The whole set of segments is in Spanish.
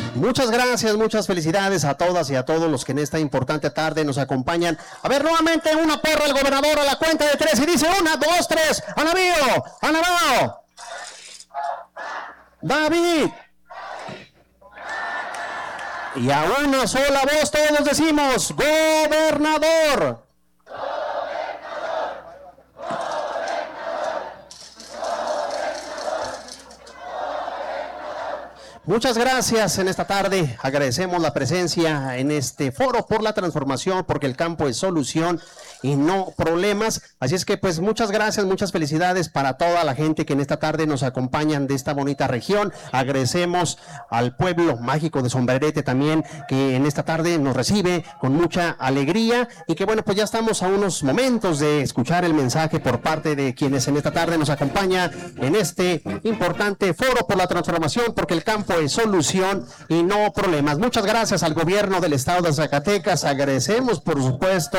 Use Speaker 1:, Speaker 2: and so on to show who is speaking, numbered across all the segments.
Speaker 1: Muchas gracias, muchas felicidades a todas y a todos los que en esta importante tarde nos acompañan. A ver, nuevamente una porra al gobernador a la cuenta de 3 y dice 1, 2, 3. ¡Anabío! ¡Anabao! ¡David! Y a una sola voz todos decimos, ¡gobernador! Muchas gracias en esta tarde, agradecemos la presencia en este foro por la transformación, porque el campo es solución y no problemas, así es que pues muchas gracias, muchas felicidades para toda la gente que en esta tarde nos acompañan de esta bonita región. Agradecemos al pueblo mágico de Sombrerete también, que en esta tarde nos recibe con mucha alegría, y que bueno, pues ya estamos a unos momentos de escuchar el mensaje por parte de quienes en esta tarde nos acompañan en este importante foro por la transformación, porque el campo es solución y no problemas. Muchas gracias al gobierno del estado de Zacatecas, agradecemos por supuesto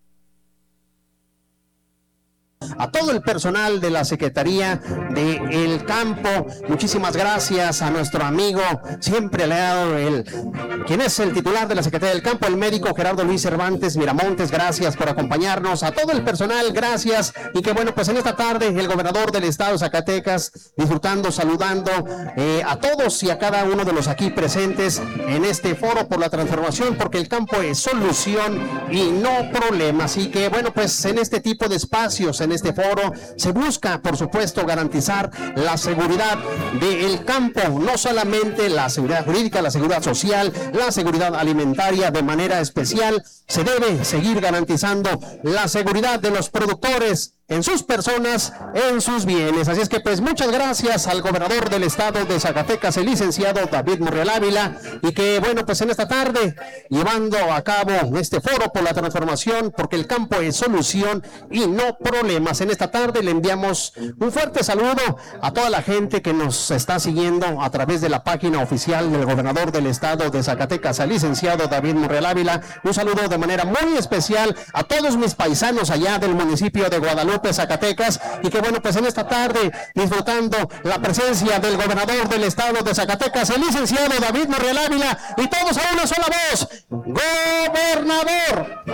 Speaker 1: a todo el personal de la Secretaría del Campo. Muchísimas gracias a nuestro amigo, siempre aliado, quien es el titular de la Secretaría del Campo, el médico Gerardo Luis Cervantes Miramontes. Gracias por acompañarnos, a todo el personal, gracias. Y que bueno, pues en esta tarde el gobernador del estado de Zacatecas, disfrutando, saludando a todos y a cada uno de los aquí presentes en este foro por la transformación, porque el campo es solución y no problema. Así que bueno, pues en este tipo de espacios, en este foro, se busca, por supuesto, garantizar la seguridad del campo, no solamente la seguridad jurídica, la seguridad social, la seguridad alimentaria. De manera especial, se debe seguir garantizando la seguridad de los productores en sus personas, en sus bienes. Así es que pues muchas gracias al gobernador del estado de Zacatecas, el licenciado David Monreal Ávila, y que bueno, pues en esta tarde, llevando a cabo este foro por la transformación, porque el campo es solución y no problemas. En esta tarde le enviamos un fuerte saludo a toda la gente que nos está siguiendo a través de la página oficial del gobernador del estado de Zacatecas, al licenciado David Monreal Ávila. Un saludo de manera muy especial a todos mis paisanos allá del municipio de Guadalupe, Zacatecas, y que bueno, pues en esta tarde, disfrutando la presencia del gobernador del estado de Zacatecas, el licenciado David Monreal Ávila, y todos a una sola voz, ¡gobernador!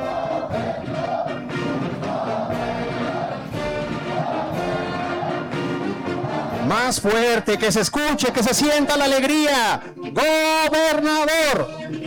Speaker 1: Más fuerte, que se escuche, que se sienta la alegría, ¡gobernador!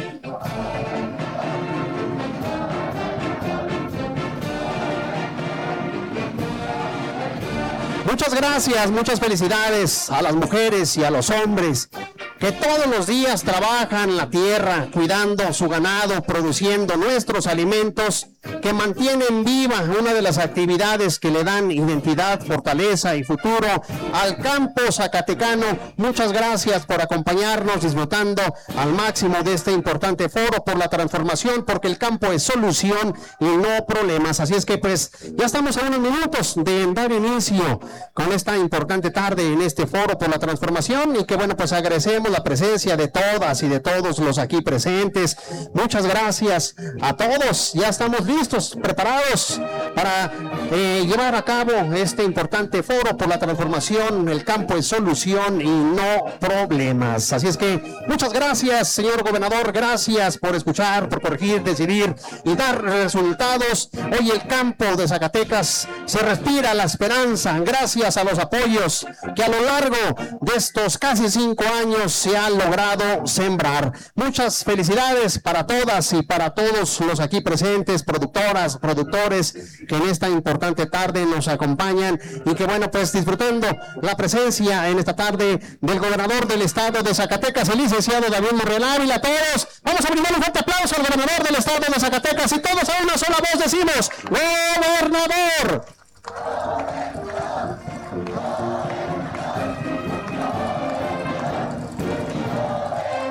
Speaker 1: Muchas gracias, muchas felicidades a las mujeres y a los hombres que todos los días trabajan la tierra, cuidando su ganado, produciendo nuestros alimentos, que mantienen viva una de las actividades que le dan identidad, fortaleza y futuro al campo zacatecano. Muchas gracias por acompañarnos, disfrutando al máximo de este importante foro por la transformación, porque el campo es solución y no problemas. Así es que pues ya estamos a unos minutos de dar inicio con esta importante tarde en este foro por la transformación, y que bueno, pues agradecemos la presencia de todas y de todos los aquí presentes. Muchas gracias a todos. Ya estamos listos, preparados para llevar a cabo este importante foro por la transformación. El campo es solución y no problemas. Así es que muchas gracias, señor gobernador. Gracias por escuchar, por corregir, decidir y dar resultados. Hoy el campo de Zacatecas se respira la esperanza, gracias a los apoyos que a lo largo de estos casi 5 años se han logrado sembrar. Muchas felicidades para todas y para todos los aquí presentes, productoras, productores, que en esta importante tarde nos acompañan, y que bueno, pues disfrutando la presencia en esta tarde del gobernador del estado de Zacatecas, el licenciado David Monreal Ávila. Todos vamos a brindar un fuerte aplauso al gobernador del estado de Zacatecas, y todos a una sola voz decimos, ¡gobernador!